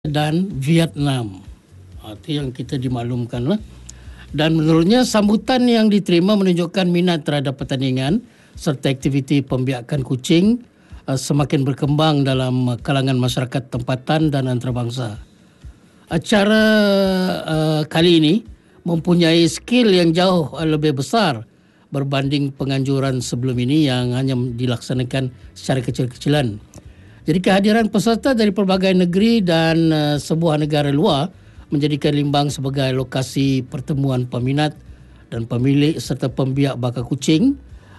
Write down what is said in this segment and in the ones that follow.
dan Vietnam. Itu yang kita dimaklumkan lah. Dan menurutnya sambutan yang diterima menunjukkan minat terhadap pertandingan serta aktiviti pembiakan kucing semakin berkembang dalam kalangan masyarakat tempatan dan antarabangsa. Acara kali ini mempunyai skill yang jauh lebih besar berbanding penganjuran sebelum ini yang hanya dilaksanakan secara kecil-kecilan. Jadi kehadiran peserta dari pelbagai negeri dan sebuah negara luar menjadikan Limbang sebagai lokasi pertemuan peminat dan pemilik serta pembiak bakar kucing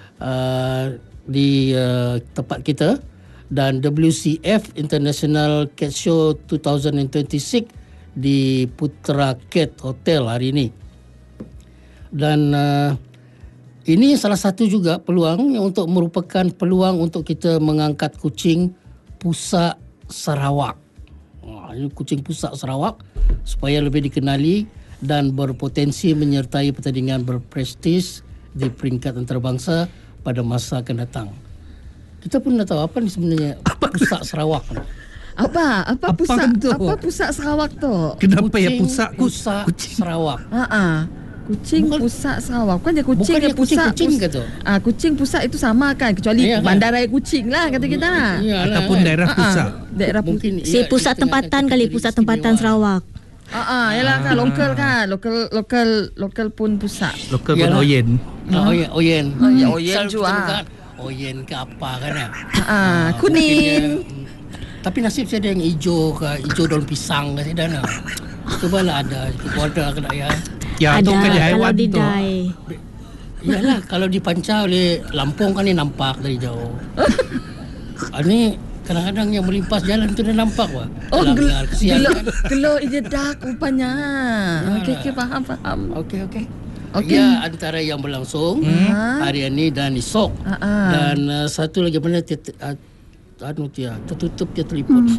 di tempat kita, dan WCF International Cat Show 2026 di Putra Cat Hotel hari ini. Dan ini salah satu juga peluang untuk merupakan peluang untuk kita mengangkat kucing Pusak Sarawak. Ini kucing Pusak Sarawak supaya lebih dikenali dan berpotensi menyertai pertandingan berprestis di peringkat antarabangsa pada masa akan datang. Kita pun dah tahu apa ni sebenarnya Pusak Sarawak. Apa Pusak Sarawak tu? Kenapa kucing, ya Pusak kucing Sarawak? Kucing bukan, Pusak Sarawak. Bukan dia kucing dia Pusak. Kucing ke tu? Kucing Pusak itu sama kan, kecuali bandaraya kucing lah kata kita. Ataupun daerah Pusak. Daerah mungkin pusat tempatan kali, pusat tempatan Sarawak. Yalah kan lokal pun Pusak. Lokal pun Oyen. Oyen. Oyen juga. Oyen ke apa kan ya? Kuning. Tapi nasib saya ada yang hijau ke, hijau daun pisang ke sana. Cubalah ada border ke tak ya? Ya, ada kalau di tu. Dai. Yalah, kalau dipancar oleh Lampung kan ni nampak dari jauh. Ni kadang-kadang yang melimpas jalan tu dah nampak wah. Gelo ide dak rupanya. Okey, faham. Okey. Ya, antara yang berlangsung hari ini dan esok. Dan satu lagi mana tertutup dia telefon.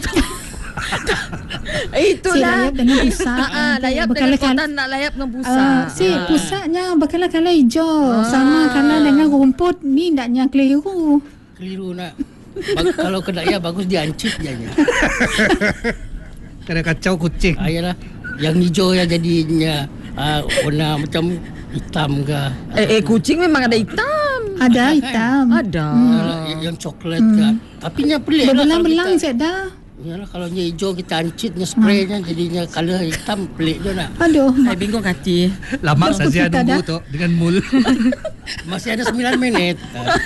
Itulah layap dengan pusat. Layap dengan kotan nak layap dengan pusat. Pusatnya berkala-kala hijau. Sama kerana dengan rumput ni ndaknya keliru. Keliru nak. Kalau kedaya bagus dia ancit janya. Kena kacau kucing. Ayalah. Yang hijau yang jadinya warna macam hitam ke. Kucing memang ada hitam. Ada hitam. Ada. Yang coklat ke. Tapi nya pelik lah. Berbelang-belang saya dah. Yalah, kalau nya hijau kita ancitnya spraynya jadinya color hitam, pelik dia nak. Aduh. Saya bingung hati. Lama saja nunggu tu dengan mul. Masih ada 9 minit.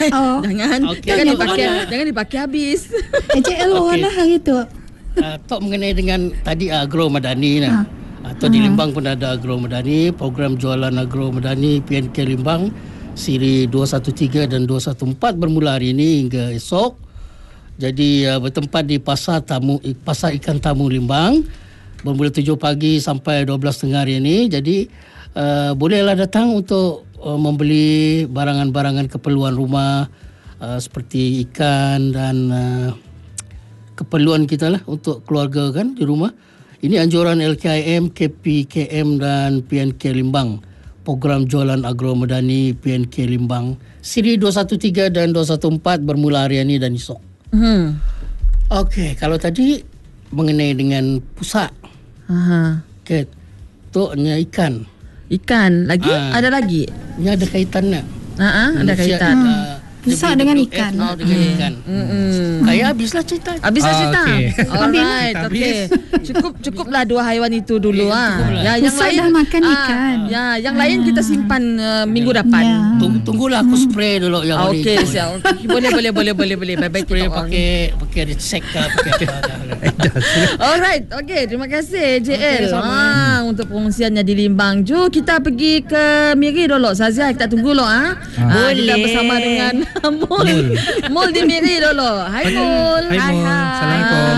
Jangan dipakai habis. AJL warna hari tu. Tok mengenai dengan tadi agro madani lah. Atau di Limbang pun ada agro madani, program jualan agro madani PNK Limbang siri 213 dan 214 bermula hari ini hingga esok. Jadi bertempat di Pasar Ikan Tamu Limbang bermula 7 pagi sampai 12.30 hari ini. Jadi bolehlah datang untuk membeli barangan-barangan keperluan rumah seperti ikan dan keperluan kita lah untuk keluarga kan di rumah. Ini anjuran LKIM, KPKM dan PNK Limbang. Program jualan agro medani PNK Limbang siri 213 dan 214 bermula hari ini dan esok. Okey, kalau tadi mengenai dengan pusat. Okey. Toknya ikan. Ikan lagi? Ada lagi? Ini ada kaitan tak? Ada kaitan. Pusat dengan ikan. Dengan ikan. Kayak habislah cerita. Okay. Alright, okey. Cukuplah 2 haiwan itu dulu Yang lain dah makan ikan. Yang lain kita simpan minggu depan. Tunggulah aku spray dulu yang hari. Okey, siap. Boleh. Baik-baik spray pakai ada sek ke pakai apa. Alright, okey. Terima kasih JL. Untuk perkongsiannya di Limbang. Jom kita pergi ke Miri dulu. Sazia kita tunggu dulu Boleh. Kita bersama dengan Mul di Miri dulu. Hai Mul. Hai Mul. Assalamualaikum.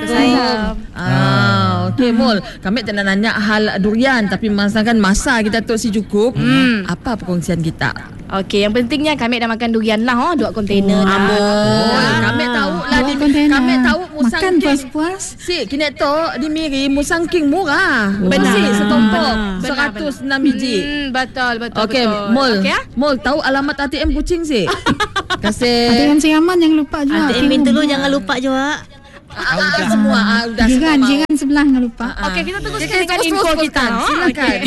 Okey Mul, kami tak nak nanya hal durian, tapi masakan masa kita tu si cukup. Apa perkongsian kita? Okey, yang pentingnya kami dah makan durian lah 2 kontainer dah. Kami tahu lah kami tahu musang makan king. puas-puas. Si kini tu di Miri musang king murah. Bersih setumpuk 106 biji. Betul. Okey, Mul tahu alamat ATM kucing si? Kasih. Ada yang siraman yang lupa juga. ATM Bintulu jangan lupa juga. Semua udah Jiran semua jiran sebelah jangan lupa. Okey, kita teruskan Okey, dengan terus info kita. teruskan. Silakan.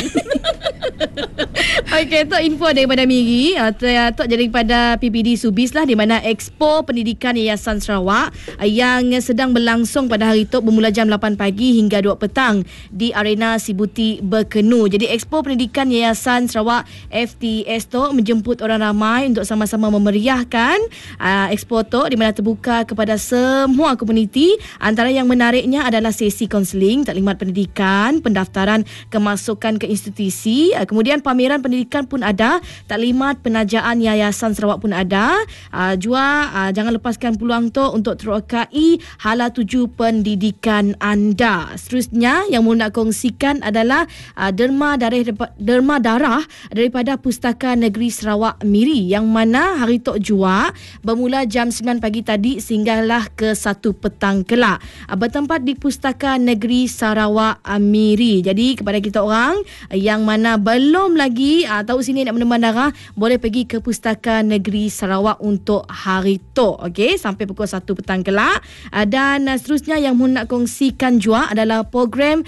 Okey, Tok info daripada Miri. Tok daripada PPD Subis lah, di mana Expo Pendidikan Yayasan Sarawak yang sedang berlangsung pada hari Tok bermula jam 8 pagi hingga 2 petang di Arena Sibuti Berkenu. Jadi Expo Pendidikan Yayasan Sarawak FTS Tok menjemput orang ramai untuk sama-sama memeriahkan Expo Tok, di mana terbuka kepada semua komuniti. Antara yang menariknya adalah sesi kaunseling, taklimat pendidikan, pendaftaran kemasukan ke institusi, kemudian pameran pendidikan pun ada, taklimat penajaan yayasan Sarawak pun ada. Jangan lepaskan peluang tu untuk terokai hala tuju pendidikan anda. Seterusnya yang mau nak kongsikan adalah derma darah daripada Pustaka Negeri Sarawak Miri, yang mana hari Tok Jua bermula jam 9 pagi tadi sehinggalah ke 1 petang kelak. Bertempat di Pustaka Negeri Sarawak Miri. Jadi kepada kita orang yang mana belum lagi tahu sini nak meneman darah, boleh pergi ke Pustaka Negeri Sarawak untuk hari Tok, okey, sampai pukul 1 petang kelak. Dan seterusnya yang mau nak kongsikan jua adalah program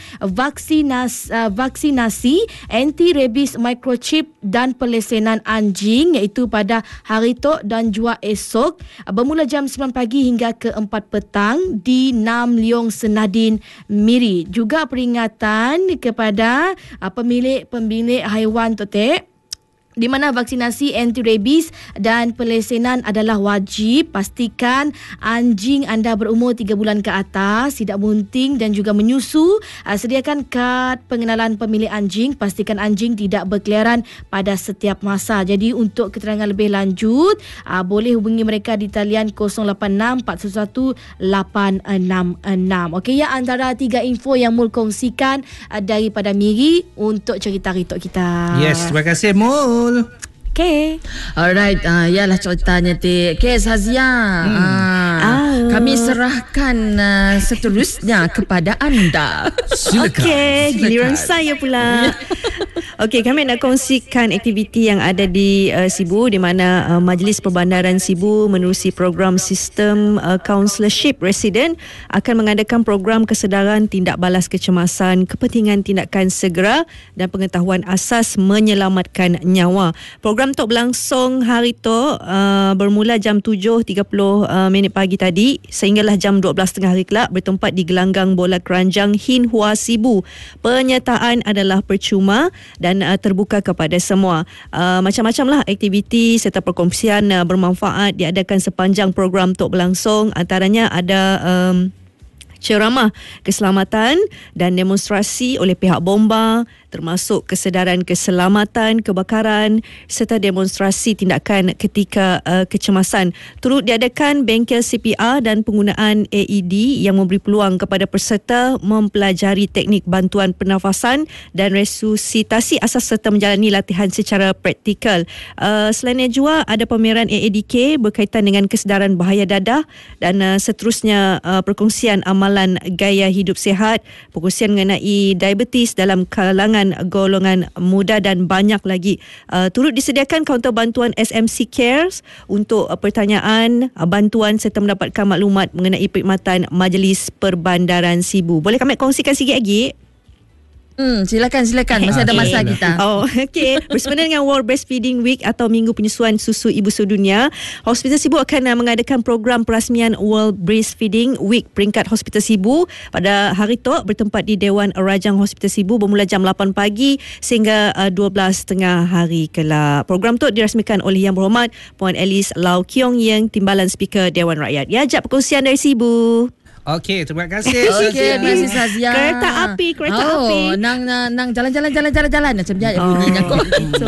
vaksinasi anti-rabies microchip dan pelesenan anjing, iaitu pada hari Tok dan jua esok bermula jam 9 pagi hingga ke 4 petang di Nam Leong Senadin Miri. Juga peringatan kepada pemilik haiwan Totek, di mana vaksinasi anti-rabies dan pelesenan adalah wajib. Pastikan anjing anda berumur 3 bulan ke atas, tidak bunting dan juga menyusu. Sediakan kad pengenalan pemilik anjing. Pastikan anjing tidak berkeliaran pada setiap masa. Jadi untuk keterangan lebih lanjut, boleh hubungi mereka di talian 086 411 866. Okey ya, antara 3 info yang Mul kongsikan daripada Miri untuk cerita Ritok kita. Yes, terima kasih Mul. Okay. Alright, yalah ceritanya Kes Hazia. Kami serahkan seterusnya kepada anda. Okey, giliran saya pula. Okey, kami nak kongsikan aktiviti yang ada di Sibu, di mana Majlis Perbandaran Sibu menerusi program sistem counselorship resident akan mengadakan program kesedaran tindak balas kecemasan, kepentingan tindakan segera dan pengetahuan asas menyelamatkan nyawa. Program tu berlangsung hari tu bermula jam 7.30 minit pagi tadi sehinggalah jam 12.30 hari kelak, bertempat di gelanggang bola keranjang Hin Hua Sibu. Penyertaan adalah percuma dan terbuka kepada semua. Macam-macam lah aktiviti serta perkongsian bermanfaat diadakan sepanjang program tu berlangsung. Antaranya ada ceramah keselamatan dan demonstrasi oleh pihak bomba, termasuk kesedaran keselamatan kebakaran serta demonstrasi tindakan ketika kecemasan. Turut diadakan bengkel CPR dan penggunaan AED yang memberi peluang kepada peserta mempelajari teknik bantuan pernafasan dan resusitasi asas serta menjalani latihan secara praktikal. Selainnya juga ada pameran AADK berkaitan dengan kesedaran bahaya dadah dan seterusnya perkongsian amalan gaya hidup sihat, perkongsian mengenai diabetes dalam kalangan golongan muda dan banyak lagi. Turut disediakan kaunter bantuan SMC Cares untuk pertanyaan, bantuan serta mendapatkan maklumat mengenai perkhidmatan Majlis Perbandaran Sibu. Boleh kami kongsikan sikit lagi? Silakan. Masih ada masa kita. Okey. Bersempena dengan World Breastfeeding Week atau Minggu Penyusuan Susu Ibu Sedunia, Hospital Sibu akan mengadakan program perasmian World Breastfeeding Week peringkat Hospital Sibu pada hari tu, bertempat di Dewan Rajang Hospital Sibu bermula jam 8 pagi sehingga 12.30 hari kelak. Program tu dirasmikan oleh Yang Berhormat Puan Alice Lau Kiong Yeng, Timbalan Speaker Dewan Rakyat. Ya, jap perkongsian dari Sibu. Okey, terima kasih. Okey, terima kasih Sazia. Kereta api. Nang jalan macam dia bunyinya kok.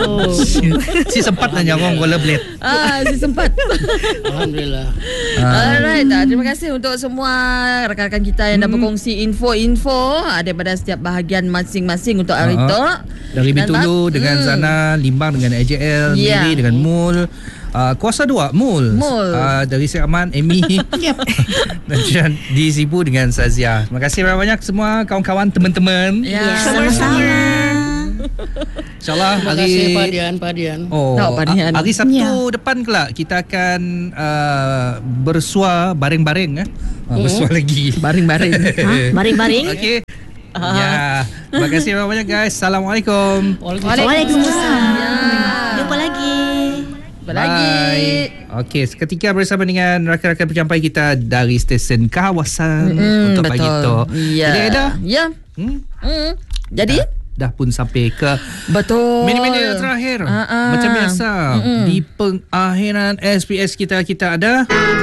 Si sempat nak nyawang rollerblade. Si sempat. Alhamdulillah. Alright, terima kasih untuk semua rakan-rakan kita yang dah berkongsi info-info daripada setiap bahagian masing-masing untuk hari itu. Dari Bitulu dengan Zana, Limbang dengan AJL, Miri dengan Mul. Kuasa 2 Mul. Dari Syed Aman, Amy. Dan di Sibu dengan Sazia. Terima kasih banyak semua kawan-kawan, teman-teman. Sama-sama. InsyaAllah Terima kasih Pak Dian. Hari Sabtu depan kelak kita akan bersua baring-baring. Bersua lagi. Baring-baring. Baring-baring. Okey. Ya, terima kasih banyak guys. Assalamualaikum. Waalaikumsalam. Jumpa lagi. Bye. Okey, seketika bersama dengan rakan-rakan penyampai kita dari stesen kawasan untuk pagi tu. Jadi Aida? Ya. Jadi? Dah pun sampai ke minit-minit terakhir. Macam biasa di pengakhiran SPS kita ada